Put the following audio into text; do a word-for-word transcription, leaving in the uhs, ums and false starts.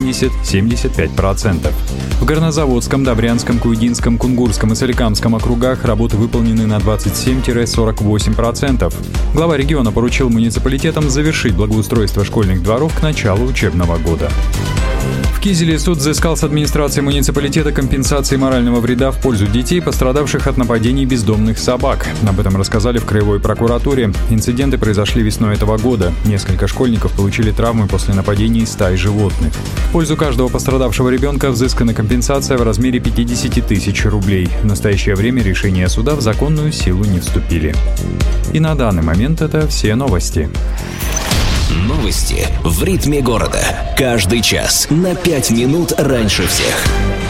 семьдесят - семьдесят пять процентов. В Горнозаводском, Добрянском, Куйдинском, Кунгурском и Соликамском округах работы выполнены на двадцать семь - сорок восемь процентов. Глава региона поручил муниципалитетам завершить благоустройство школьных дворов к началу учебного года. В Кизеле суд взыскал с администрации муниципалитета компенсации морального вреда в пользу детей, пострадавших от нападений бездомных собак. Об этом рассказали в краевой прокуратуре. Инциденты произошли весной этого года. Несколько школьников получили травмы после нападений стаи животных. В пользу каждого пострадавшего ребенка взыскана компенсация в размере пятьдесят тысяч рублей. В настоящее время решения суда в законную силу не вступили. И на данный момент это все новости. Новости в ритме города. Каждый час на пять минут раньше всех.